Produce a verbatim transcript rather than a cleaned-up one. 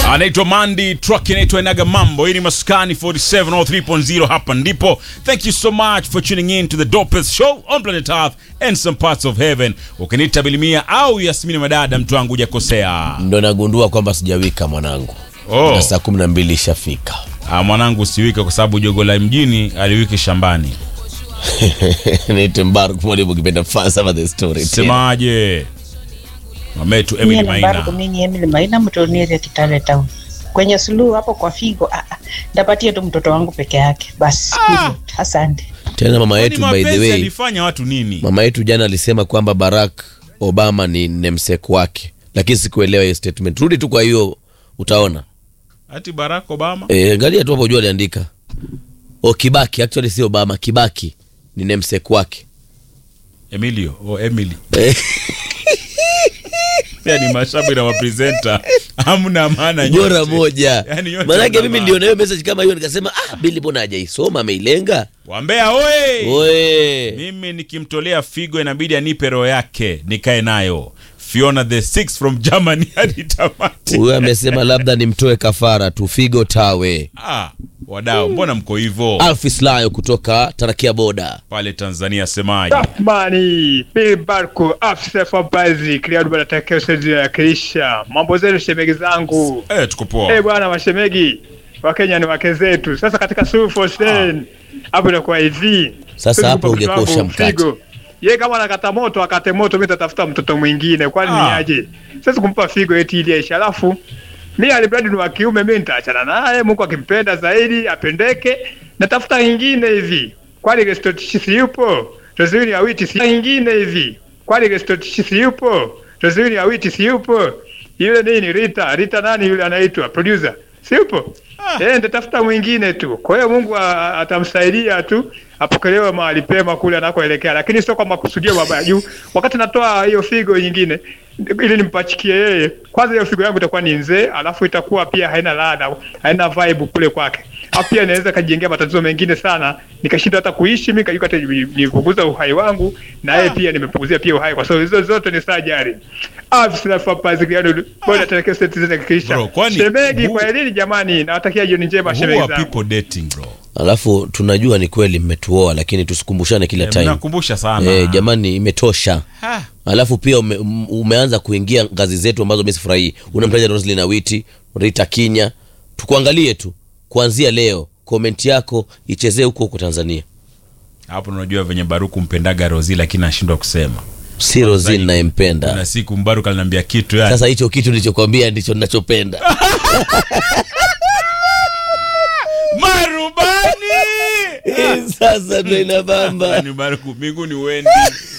Anaitwa Mandy, truck inaitwa Inaga Mambo. Hii ni Maskani forty-seven oh three point oh, hapa ndipo. Thank you so much for tuning in to the dopest show on planet Earth and some parts of heaven. Ukiniita Bilimia au Yasmini Madada, mtu wangu hujakosea. Ndo nagundua kwamba sijawika mwanangu. Oh. Na saa kumi na mbili ishafika. Ah, mwanangu siwika kwa sababu jogo la mjini aliwiki shambani. Niite Mbaruk mwalimu kipenda fans of the story. Semaje? Mametu Emily Maina. Mbaruk mimi Emily Maina mtoniere Kitale town. Kwenye suluhu hapo kwa Figo, ah, ndapatia tu mtoto wangu peke yake. Basi, ah. Asante. Tena mama yetu by the way, alifanya watu nini? Mama yetu jana alisema kwamba Barack Obama ni namesake wake. Lakini sikuelewa hiyo statement. Rudi tu kwa hiyo utaona. Ati Barack Obama? Eh, angalia tu hapo jua aliandika. O Kibaki, actually si Obama, Kibaki ni namesake wake. Emilio, o Emily. Yani mashabi na wapresenter hamna maana nyote. Bora moja. Yani maana mimi ndio na hiyo message kama hiyo nikasema ah Billy mbona hajaisoma ameilenga. Wambea oe. Oe. Mimi nikimtolea Figo inabidi anipe roho yake nikae nayo. Fiona the six from Germany hadi tamati. Huyo amesema labda nimtoe kafara tu Figo tawe. Ah, wadau mbona mko hivyo? Alfis Layo kutoka Tarakia Boda pale Tanzania semaje? Mani, Bill Barko, afisa for basic, liadu bada takeo sezi ya kilisha. Mambo zenu shemegi zangu. Eh, tuko poa. Eh, bwana mashemegi, Wakenya ni wake zetu. Sasa katika Sulu for Sen, hapo inakuwa hivi. Sasa hapo ungekosha mkate. Yeye kama anakata moto akate moto, mimi nitatafuta mtoto mwingine. Kwani ah. ni aje? Sasa kumpa Figo eti ile aisha. Alafu mimi alibradi ni wa kiume, mimi nitaachana naye. Mungu akimpenda zaidi apendeke, natafuta nyingine hivi. Kwani Restotishisi yupo? Tozini ya witi si nyingine hivi. Kwani Restotishisi yupo? Tozini ya witi si yupo? Yule nini Rita? Rita nani yule anaitwa? Producer. Si yupo? Ah. Eh, nitatafuta mwingine tu. Kwa hiyo Mungu atamsaidia tu apokelewe mahali pema kule anakoelekea, lakini sio kwa makusudio mabaya juu. Wakati natoa hiyo Figo nyingine ili nimpachikie yeye, kwanza hiyo Figo yangu itakuwa ni nzee, alafu itakuwa pia haina ladha, haina vibe kule kwake. Hapo pia inaweza kujengea matatizo mengine sana, nikashinda hata kuishi mimi, kajua hata nipunguza uhai wangu na yeye pia nimepunguzia pia uhai, kwa sababu hizo zote ni sajari. Afisa fapazi kiado bora telekea seti zile kisha. Shemegi kwa elini jamani, nawatakia jioni njema shemegi zangu. Who are people dating bro? Alafu tunajua ni kweli mmetuoa, lakini tusikumbushane kila time. Nakumbusha sana. Eh, jamani imetosha. Ha. Alafu pia ume, umeanza kuingia ngazi zetu ambazo mimi sifurahi. Unamtaja Roslyn Awiti, Rita Kinya. Tukuangalie tu kuanzia leo comment yako ichezee huko huko Tanzania. Hapo unajua venye Baruku mpendaga Rozi lakini anashindwa kusema. Si Rozi ninayempenda. Kuna siku Baruku aliniambia kitu yani. Sasa hicho kitu nilichokuambia ndicho ninachopenda. Marubani! Sasa ndio inabamba. Ni Baruku mbinguni uendi.